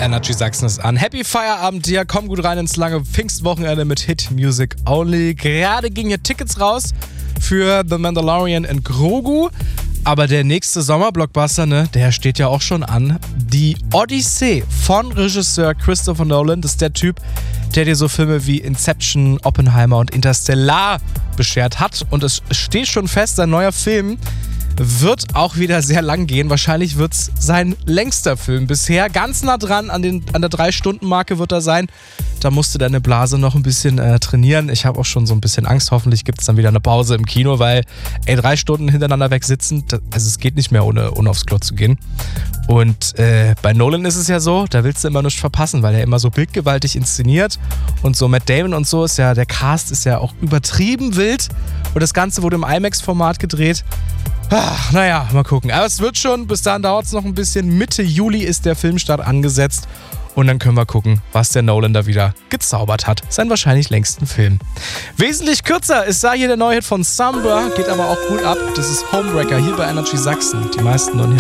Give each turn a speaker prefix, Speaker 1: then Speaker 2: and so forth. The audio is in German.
Speaker 1: Energy Sachsen ist an. Happy Feierabend dir, komm gut rein ins lange Pfingstwochenende mit Hit Music Only. Gerade gingen hier Tickets raus für The Mandalorian in Grogu. Aber der nächste Sommerblockbuster, ne, der steht ja auch schon an. Die Odyssee von Regisseur Christopher Nolan. Das ist der Typ, der dir so Filme wie Inception, Oppenheimer und Interstellar beschert hat. Und es steht schon fest, sein neuer Film wird auch wieder sehr lang gehen. Wahrscheinlich wird es sein längster Film bisher. Ganz nah dran an der 3-Stunden-Marke wird er sein. Da musste deine Blase noch ein bisschen trainieren. Ich habe auch schon so ein bisschen Angst. Hoffentlich gibt es dann wieder eine Pause im Kino, weil 3 Stunden hintereinander weg sitzen, also es geht nicht mehr, ohne aufs Klo zu gehen. Und bei Nolan ist es ja so, da willst du immer nichts verpassen, weil er immer so bildgewaltig inszeniert. Und so Matt Damon und so ist ja, der Cast ist ja auch übertrieben wild. Und das Ganze wurde im IMAX-Format gedreht. Ach, naja, mal gucken. Aber es wird schon, bis dahin dauert es noch ein bisschen. Mitte Juli ist der Filmstart angesetzt. Und dann können wir gucken, was der Nolan da wieder gezaubert hat. Sein wahrscheinlich längsten Film. Wesentlich kürzer ist da hier der neue Hit von Samba, geht aber auch gut ab. Das ist Homebreaker hier bei Energy Sachsen. Die meisten noch nicht.